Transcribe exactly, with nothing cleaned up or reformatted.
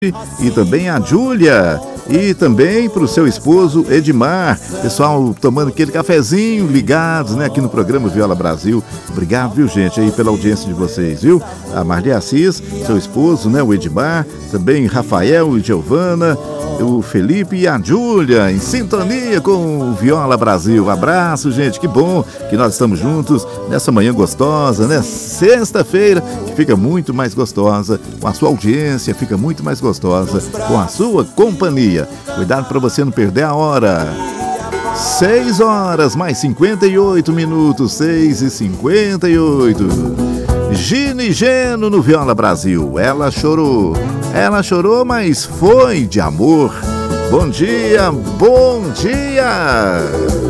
e também a Júlia, e também para o seu esposo Edmar, pessoal tomando aquele cafezinho, ligados, né, aqui no programa Viola Brasil. Obrigado, viu, gente, aí pela audiência de vocês, viu? A Marli Assis, seu esposo, né, o Edmar, também Rafael e Giovana, o Felipe e a Júlia, em sintonia com o Viola Brasil. Abraço, gente, que bom que nós estamos juntos nessa manhã gostosa, né? Sexta-feira, que fica muito mais gostosa com a sua audiência, fica muito mais gostosa com a sua companhia. Cuidado para você não perder a hora. seis horas mais cinquenta e oito minutos, seis e cinquenta e oito. Gina e Geno no Viola Brasil. Ela chorou, ela chorou, mas foi de amor. Bom dia, bom dia!